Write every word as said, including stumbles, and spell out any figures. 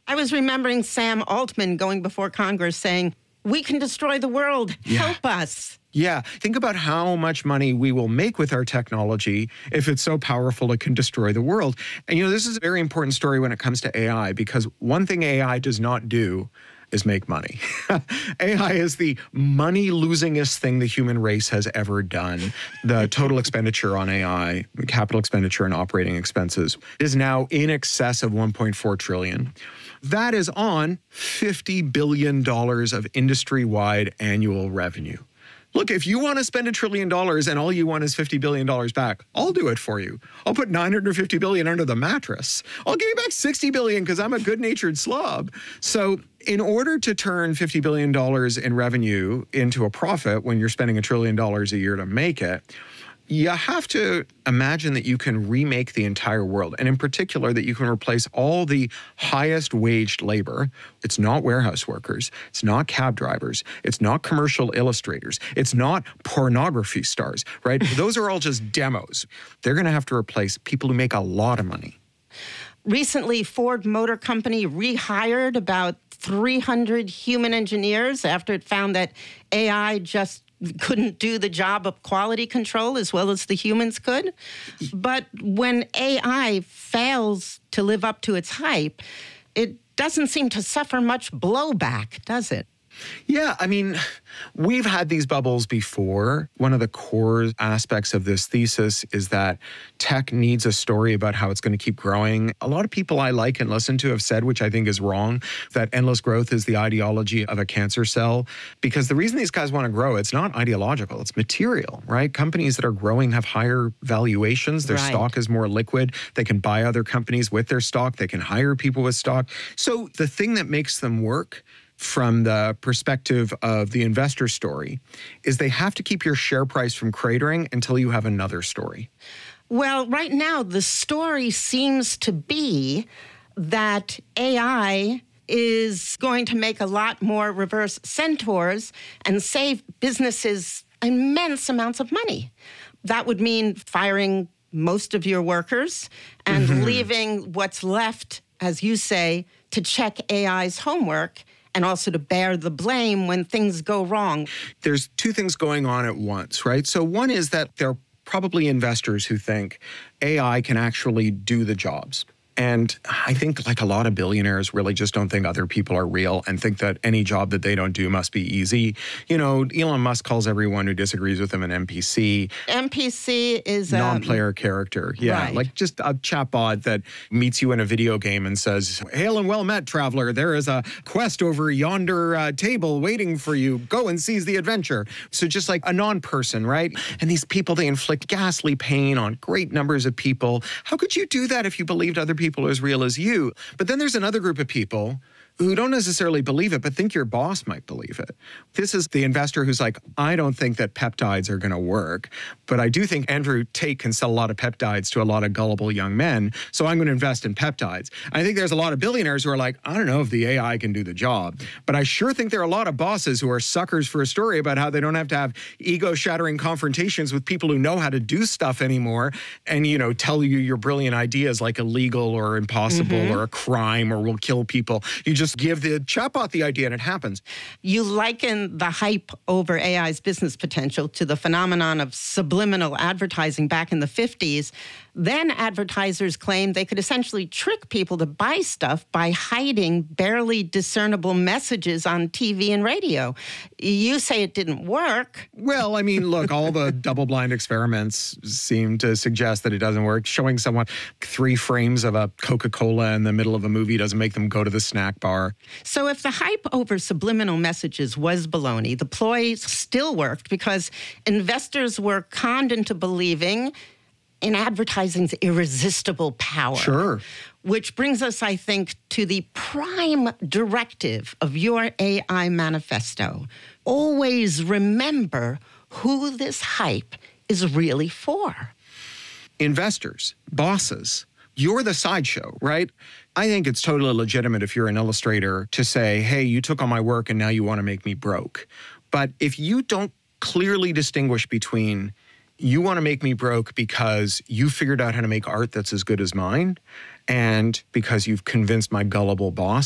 I was remembering Sam Altman going before Congress saying, we can destroy the world. Yeah. Help us. Yeah. Think about how much money we will make with our technology if it's so powerful it can destroy the world. And, you know, this is a very important story when it comes to A I, because one thing A I does not do is make money. A I is the money-losingest thing the human race has ever done. The total expenditure on A I, capital expenditure and operating expenses, is now in excess of one point four trillion dollars. That is on fifty billion dollars of industry-wide annual revenue. Look, if you want to spend a trillion dollars and all you want is fifty billion dollars back, I'll do it for you. I'll put nine hundred fifty billion dollars under the mattress. I'll give you back sixty billion dollars because I'm a good-natured slob. So in order to turn fifty billion dollars in revenue into a profit when you're spending a trillion dollars a year to make it, you have to imagine that you can remake the entire world, and in particular that you can replace all the highest waged labor. It's not warehouse workers. It's not cab drivers. It's not commercial illustrators. It's not pornography stars, right? Those are all just demos. They're going to have to replace people who make a lot of money. Recently, Ford Motor Company rehired about three hundred human engineers after it found that A I just couldn't do the job of quality control as well as the humans could. But when A I fails to live up to its hype, it doesn't seem to suffer much blowback, does it? Yeah, I mean, we've had these bubbles before. One of the core aspects of this thesis is that tech needs a story about how it's going to keep growing. A lot of people I like and listen to have said, which I think is wrong, that endless growth is the ideology of a cancer cell. Because the reason these guys want to grow, it's not ideological, it's material, right? Companies that are growing have higher valuations. Their right. stock is more liquid. They can buy other companies with their stock. They can hire people with stock. So the thing that makes them work from the perspective of the investor story is they have to keep your share price from cratering until you have another story. Well, right now, the story seems to be that A I is going to make a lot more reverse centaurs and save businesses immense amounts of money. That would mean firing most of your workers and mm-hmm. leaving what's left, as you say, to check A I's homework and also to bear the blame when things go wrong. There's two things going on at once, right? So one is that there are probably investors who think A I can actually do the jobs. And I think like a lot of billionaires really just don't think other people are real and think that any job that they don't do must be easy. You know, Elon Musk calls everyone who disagrees with him an N P C. N P C is a non-player character. Yeah, right. Like just a chatbot that meets you in a video game and says, "Hail and well met, traveler. There is a quest over yonder uh, table waiting for you. Go and seize the adventure." So just like a non-person, right? And these people, they inflict ghastly pain on great numbers of people. How could you do that if you believed other people people as real as you? But then there's another group of people who don't necessarily believe it, but think your boss might believe it. This is the investor who's like, I don't think that peptides are going to work, but I do think Andrew Tate can sell a lot of peptides to a lot of gullible young men, so I'm going to invest in peptides. I think there's a lot of billionaires who are like, I don't know if the A I can do the job, but I sure think there are a lot of bosses who are suckers for a story about how they don't have to have ego-shattering confrontations with people who know how to do stuff anymore and, you know, tell you your brilliant ideas like illegal or impossible mm-hmm. or a crime or will kill people. You just give the chatbot the idea and it happens. You liken the hype over A I's business potential to the phenomenon of subliminal advertising back in the fifties. Then advertisers claimed they could essentially trick people to buy stuff by hiding barely discernible messages on T V and radio. You say it didn't work. Well, I mean, look, all the double-blind experiments seem to suggest that it doesn't work. Showing someone three frames of a Coca-Cola in the middle of a movie doesn't make them go to the snack bar. So if the hype over subliminal messages was baloney, the ploy still worked because investors were conned into believing in advertising's irresistible power. Sure. Which brings us, I think, to the prime directive of your A I manifesto. Always remember who this hype is really for. Investors, bosses. You're the sideshow, right? I think it's totally legitimate if you're an illustrator to say, hey, you took all my work and now you want to make me broke. But if you don't clearly distinguish between you want to make me broke because you figured out how to make art that's as good as mine and because you've convinced my gullible boss